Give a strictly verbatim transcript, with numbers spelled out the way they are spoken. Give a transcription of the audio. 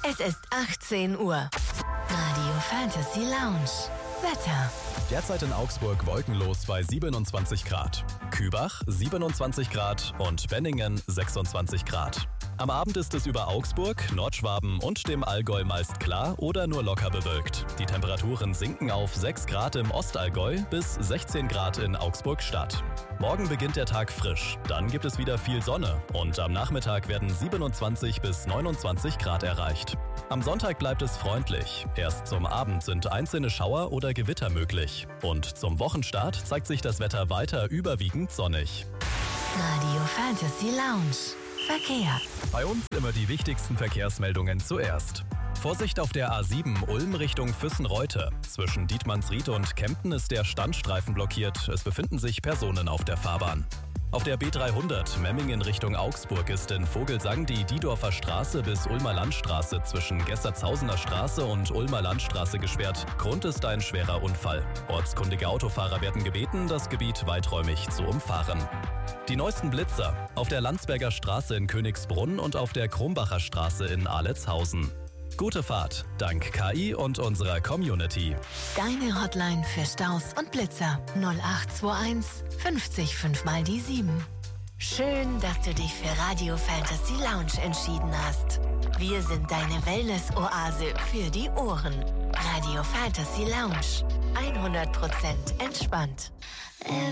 Es ist achtzehn Uhr. Radio Fantasy Lounge. Wetter. Derzeit in Augsburg wolkenlos bei siebenundzwanzig Grad. Kübach siebenundzwanzig Grad und Benningen sechsundzwanzig Grad. Am Abend ist es über Augsburg, Nordschwaben und dem Allgäu meist klar oder nur locker bewölkt. Die Temperaturen sinken auf sechs Grad im Ostallgäu bis sechzehn Grad in Augsburg-Stadt. Morgen beginnt der Tag frisch, dann gibt es wieder viel Sonne und am Nachmittag werden siebenundzwanzig bis neunundzwanzig Grad erreicht. Am Sonntag bleibt es freundlich. Erst zum Abend sind einzelne Schauer oder Gewitter möglich. Und zum Wochenstart zeigt sich das Wetter weiter überwiegend sonnig. Radio Fantasy Lounge. Verkehr. Bei uns immer die wichtigsten Verkehrsmeldungen zuerst. Vorsicht auf der A sieben Ulm Richtung Füssen-Reute. Zwischen Dietmannsried und Kempten ist der Standstreifen blockiert. Es befinden sich Personen auf der Fahrbahn. Auf der B dreihundert Memmingen Richtung Augsburg ist in Vogelsang die Diedorfer Straße bis Ulmer Landstraße zwischen Gessertshausener Straße und Ulmer Landstraße gesperrt. Grund ist ein schwerer Unfall. Ortskundige Autofahrer werden gebeten, das Gebiet weiträumig zu umfahren. Die neuesten Blitzer auf der Landsberger Straße in Königsbrunn und auf der Krumbacher Straße in Aletshausen. Gute Fahrt, dank K I und unserer Community. Deine Hotline für Staus und Blitzer null acht zwei eins fünfzig fünf mal die sieben. Schön, dass du dich für Radio Fantasy Lounge entschieden hast. Wir sind deine Wellness-Oase für die Ohren. Radio Fantasy Lounge. hundert Prozent entspannt.